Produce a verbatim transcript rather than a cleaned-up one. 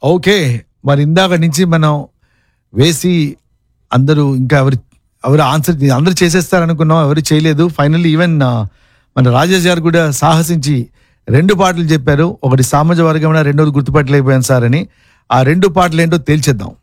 Okay, మరి ఇందాక నుంచి మనం వేసి అందరూ ఇంకా ఎవరు ఎవరు ఆన్సర్ అందరూ చేసేస్తారనుకున్నాం, ఎవరు చేయలేదు. ఫైనల్లీ ఈవెన్ మన రాజేష్ గారు కూడా సాహసించి రెండు పాటలు చెప్పారు. ఒకటి సామాజిక వర్గం, రెండోది గుర్తుపట్టలేకపోయాను సార్ అని. ఆ రెండు పాటలు ఏంటో తేల్చేద్దాం.